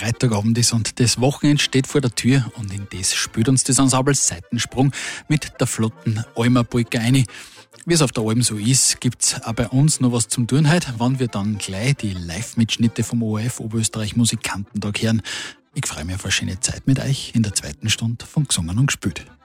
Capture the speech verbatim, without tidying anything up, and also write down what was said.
Freitagabend ist und das Wochenende steht vor der Tür und in das spielt uns das Ensemble Seitensprung mit der flotten Almer Polka ein. Wie es auf der Alm so ist, gibt's auch bei uns noch was zum tun heute, wann wir dann gleich die Live-Mitschnitte vom O R F Oberösterreich Musikantentag hören. Ich freue mich auf eine schöne Zeit mit euch in der zweiten Stunde von Gesungen und Gespielt.